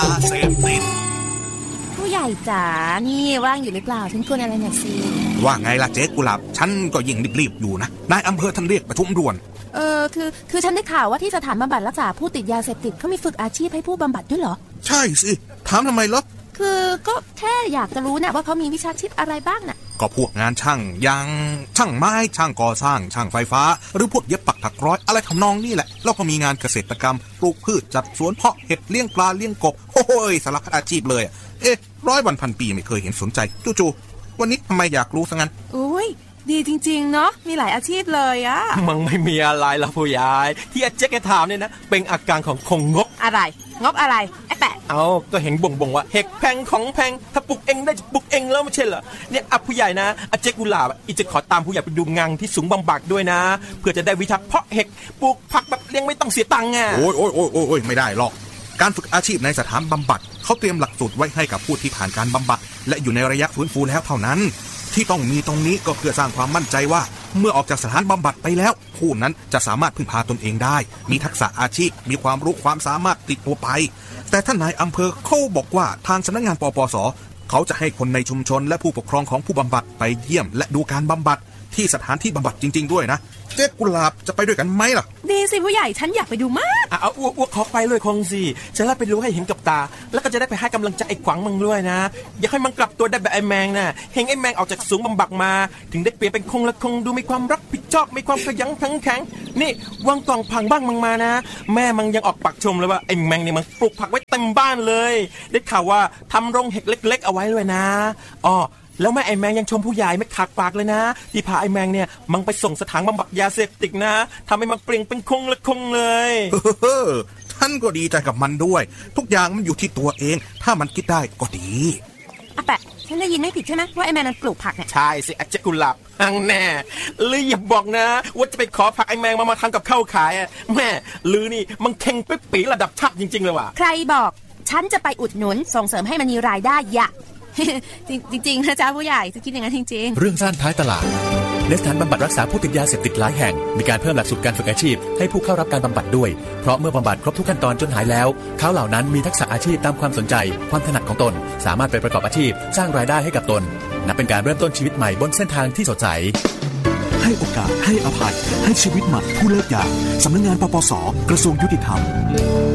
เสพติดผู้ใหญ่จ๋านี่ว่างอยู่หรือเปล่าฉันกวนอะไรหน่อยสิว่าไงล่ะเจ๊กุหลาบฉันก็ยิ่งรีบๆอยู่นะนายอำเภอท่านเรียกประชุมด่วนคือฉันได้ข่าวว่าที่สถานบำบัดรักษาผู้ติดยาเสพติดเขามีฝึกอาชีพให้ผู้บำบัดด้วยเหรอใช่สิถามทำไมล่ะคือก็แค่อยากจะรู้นะว่าเขามีวิชาชีพอะไรบ้างน่ะก็พวกงานช่างอย่างช่างไม้ช่างก่อสร้างช่างไฟฟ้าหรือพวกเย็บปักถักร้อยอะไรทำนองนี่แหละแล้วก็มีงานเกษตรกรรมปลูกพืชจัดสวนเพาะเห็ดเลี้ยงปลาเลี้ยงกบโอ้ยสารพัดอาชีพเลย100 วันพันปีไม่เคยเห็นสนใจจู่ๆวันนี้ทำไมอยากรู้ซะงั้นอุ้ยดีจริงๆเนาะมีหลายอาชีพเลยอะมันไม่มีอะไรล่ะผู้ใหญ่ที่อาเจ๊กถามเนี่ยนะเป็นอาการของคงงกอะไรงกอะไรไอ้แปะเอาก็เห็นบ่งว่าเห็ดแพงของแพงถ้าปลูกเองได้จะปลูกเองแล้วไม่ใช่เหรอเนี่ยผู้ใหญ่นะอาเจ๊กุหลาบอีจะขอตามผู้ใหญ่ไปดูงานที่สูงบำบัดด้วยนะเพื่อจะได้วิชาเพาะเห็ดปลูกผักแบบเลี้ยงไม่ต้องเสียตังค์อ่ะโอ้ยไม่ได้หรอกการฝึกอาชีพในสถานบำบัดเขาเตรียมหลักสูตรไว้ให้กับผู้ที่ผ่านการบำบัดและอยู่ในระยะฟื้นฟูแล้วเท่านั้นที่ต้องมีตรงนี้ก็เพื่อสร้างความมั่นใจว่าเมื่อออกจากสถานบำบัดไปแล้วผู้นั้นจะสามารถพึ่งพาตนเองได้มีทักษะอาชีพมีความรู้ความสามารถติดตัวไปแต่ท่านนายอำเภอเขาบอกว่าทางสำนักงานปปส.เขาจะให้คนในชุมชนและผู้ปกครองของผู้บำบัดไปเยี่ยมและดูการบำบัดที่สถานที่บำบัดจริงๆด้วยนะเจ๊กุหลาบจะไปด้วยกันไหมล่ะดีสิผู้ใหญ่ฉันอยากไปดูมากอ้วกขอไปเลยคงสิจะได้ไปรู้ให้เห็นกับตาแล้วก็จะได้ไปให้กำลังใจไอ้ขวังมึงด้วยนะอยากให้มันกลับตัวได้แบบไอ้แมงนะเห็นไอ้แมงออกจากสูงบำบัดมาถึงได้เปลี่ยนเป็นคงและคงดูมีความรับผิดชอบมีความขยันขันแข็งนี่วางกล่องผังบ้างมึงมานะแม่มึงยังออกปากชมเลยว่าไอ้แมงนี่มันปลูกผักไว้เต็มบ้านเลยได้ข่าวว่าทำโรงเห็ดเล็กๆเอาไว้ด้วยนะแล้วแม่ไอ้แมงยังชมผู้ใหญ่ไม่ขาดปากเลยนะที่พาไอ้แมงเนี่ยมันไปส่งสถานบำบัดยาเสพติดนะทำให้มันเปลี่ยนเป็นคงและคงเลยท่านก็ดีใจกับมันด้วยทุกอย่างมันอยู่ที่ตัวเองถ้ามันคิดได้ก็ดีแปะฉันได้ยินไม่ผิดใช่ไหมว่าไอ้แมงมันปลูกผักเนี่ยใช่สิอาเจกุหลาบอังแน่ลืออย่าบอกนะว่าจะไปขอผักไอ้แมงมาทำกับข้าวขายแม่ลือนี่มันเข่งปิ๊บปีระดับชาติจริงๆเลยว่ะใครบอกฉันจะไปอุดหนุนส่งเสริมให้มันมีรายได้ยะจริงๆนะจ๊ะผู้ใหญ่จะคิดอย่างนั้นจริงๆเรื่องซ่านท้ายตลาดในสถานบำบัดรักษาผู้ติดยาเสพติดหลายแห่งมีการเพิ่มหลักสูตรการฝึกอาชีพให้ผู้เข้ารับการบำบัดด้วยเพราะเมื่อบำบัดครบทุกขั้นตอนจนหายแล้วเขาเหล่านั้นมีทักษะอาชีพตามความสนใจความถนัดของตนสามารถไปประกอบอาชีพสร้างรายได้ให้กับตนนับเป็นการเริ่มต้นชีวิตใหม่บนเส้นทางที่สดใสให้โอกาสให้อภัยให้ชีวิตใหม่ผู้เลิกยาสำนักงานปปส.กระทรวงยุติธรรม